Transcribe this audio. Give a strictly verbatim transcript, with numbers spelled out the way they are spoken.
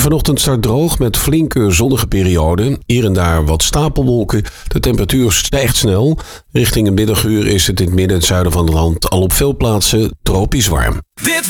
Vanochtend start droog met flinke zonnige perioden. Hier en daar wat stapelwolken. De temperatuur stijgt snel. Richting een middaguur is het in het midden en het zuiden van het land al op veel plaatsen tropisch warm.